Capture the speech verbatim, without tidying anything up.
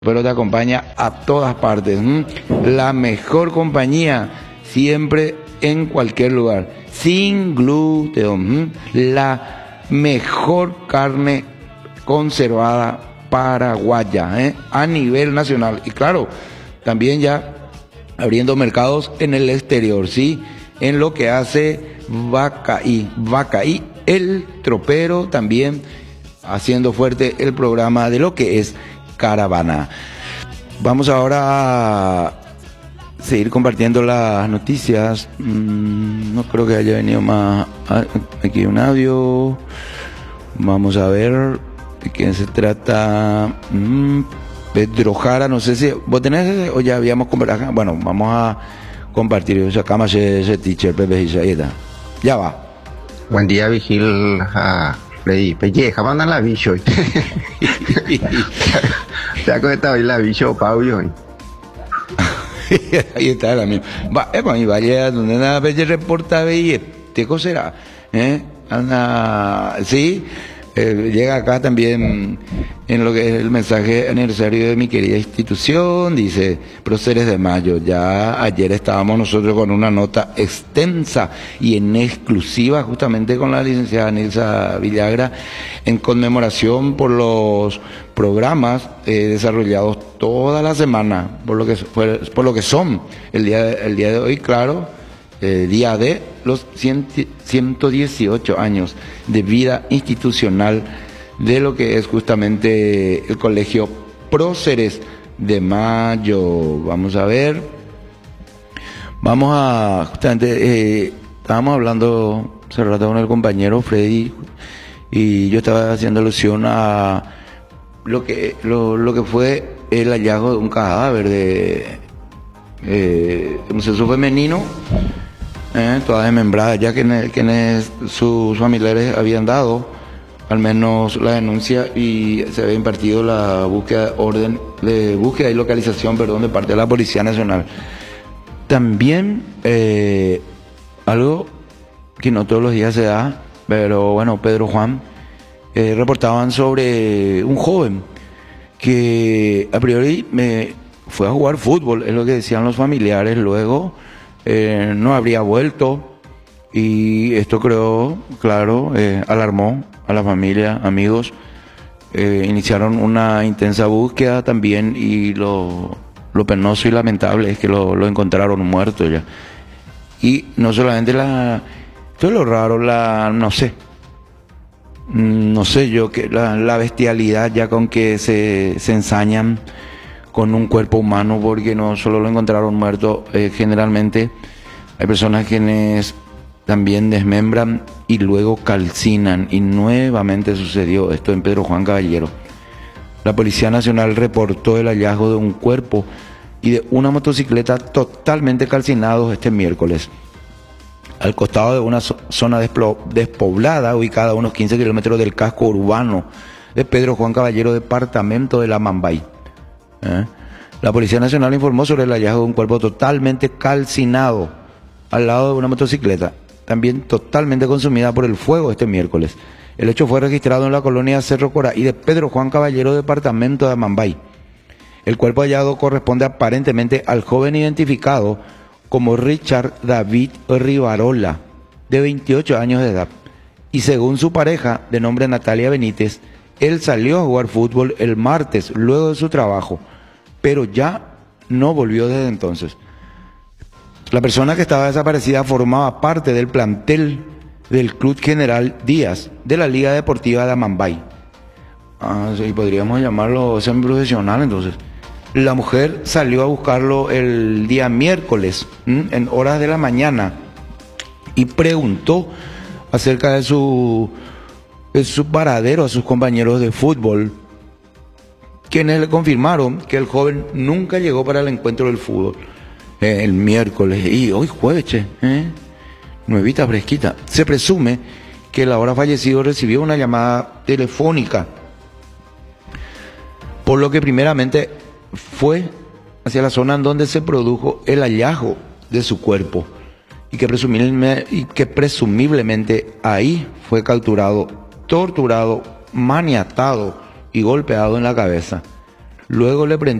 pero te acompaña a todas partes. ¿m? La mejor compañía siempre en cualquier lugar, sin gluten. ¿m? La mejor carne conservada paraguaya ¿eh? a nivel nacional. Y claro, también ya abriendo mercados en el exterior, ¿sí? En lo que hace Vacaí. Vacaí, el tropero, también haciendo fuerte el programa de lo que es Caravana. Vamos ahora a seguir compartiendo las noticias. Mm, no creo que haya venido más. Aquí un audio. Vamos a ver de quién se trata. Mm, Pedro Jara, no sé si vos tenés o ya habíamos conversado. Bueno, vamos a compartir. Sacamos ese teacher, Pepe Isaíta. Ya va. Buen día, Vigil. Ah, Freddy. Pelleja, mandan la bicho. ¿Te has conectado hoy la bicho, Pablo? Ahí está la mía. Va, eh, para mi vaya, donde nada, Pelle reporta, ve, ¿qué cosa será? ¿Eh? Anda, sí. Eh, llega acá también en lo que es el mensaje aniversario de mi querida institución, dice Próceres de Mayo. Ya ayer estábamos nosotros con una nota extensa y en exclusiva justamente con la licenciada Nilsa Villagra en conmemoración por los programas eh, desarrollados toda la semana, por lo que fue, por lo que son el día de, el día de hoy, claro. Eh, día de los ciento dieciocho años de vida institucional de lo que es justamente el Colegio Próceres de Mayo. Vamos a ver, vamos a, justamente, eh, estábamos hablando hace rato con el compañero Freddy y yo estaba haciendo alusión a lo que, lo, lo que fue el hallazgo de un cadáver de eh, un sexo femenino. Eh, todas desmembradas, ya que quienes sus familiares habían dado al menos la denuncia y se había impartido la búsqueda orden de búsqueda y localización, perdón, de parte de la Policía Nacional. También eh, algo que no todos los días se da, pero bueno, Pedro Juan eh, reportaban sobre un joven que a priori me fue a jugar fútbol, es lo que decían los familiares. Luego Eh, no habría vuelto y esto creó, claro, eh, alarmó a la familia, amigos, eh, iniciaron una intensa búsqueda también y lo, lo penoso y lamentable es que lo, lo encontraron muerto ya. Y no solamente la, esto es lo raro, la, no sé, no sé yo, que la, la bestialidad ya con que se, se ensañan con un cuerpo humano, porque no solo lo encontraron muerto, eh, generalmente hay personas quienes también desmembran y luego calcinan, y nuevamente sucedió esto en Pedro Juan Caballero. La Policía Nacional reportó el hallazgo de un cuerpo y de una motocicleta totalmente calcinados este miércoles, al costado de una zona despoblada ubicada a unos quince kilómetros del casco urbano de Pedro Juan Caballero, departamento de La Mambay. ¿Eh? La Policía Nacional informó sobre el hallazgo de un cuerpo totalmente calcinado al lado de una motocicleta, también totalmente consumida por el fuego este miércoles. El hecho fue registrado en la colonia Cerro Coraí de Pedro Juan Caballero, departamento de Amambay. El cuerpo hallado corresponde aparentemente al joven identificado como Richard David Rivarola, de veintiocho años de edad, y según su pareja, de nombre Natalia Benítez, él salió a jugar fútbol el martes luego de su trabajo, pero ya no volvió desde entonces. La persona que estaba desaparecida formaba parte del plantel del Club General Díaz de la Liga Deportiva de Amambay. Ah, sí, podríamos llamarlo semiprofesional entonces. La mujer salió a buscarlo el día miércoles, ¿m? en horas de la mañana, y preguntó acerca de su, de su paradero a sus compañeros de fútbol, quienes le confirmaron que el joven nunca llegó para el encuentro del fútbol eh, el miércoles. Y hoy jueves, che, ¿eh? nuevita, fresquita. Se presume que el ahora fallecido recibió una llamada telefónica, por lo que primeramente fue hacia la zona en donde se produjo el hallazgo de su cuerpo y que, presumiblemente, y que presumiblemente ahí fue capturado, torturado, maniatado y golpeado en la cabeza. luego le prendí